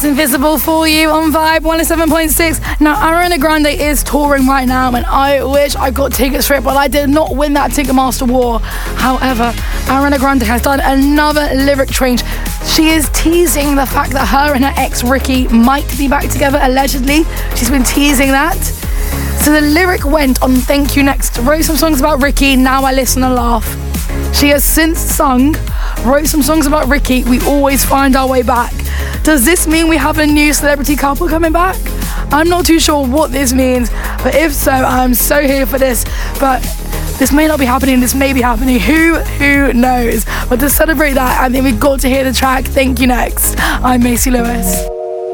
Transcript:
Invisible for you on Vibe 107.6. Now, Ariana Grande is touring right now, and I wish I got tickets for it, but I did not win that Ticketmaster war. However, Ariana Grande has done another lyric change. She is teasing the fact that her and her ex Ricky might be back together, allegedly. She's been teasing that. So the lyric went on Thank You Next. Wrote some songs about Ricky, now I listen and laugh. She has since sung, wrote some songs about Ricky, we always find our way back. Does this mean we have a new celebrity couple coming back? I'm not too sure what this means, but if so, I'm so here for this. But this may not be happening, this may be happening, who knows? But to celebrate that, I think we've got to hear the track Thank You Next. I'm Macy Lewis.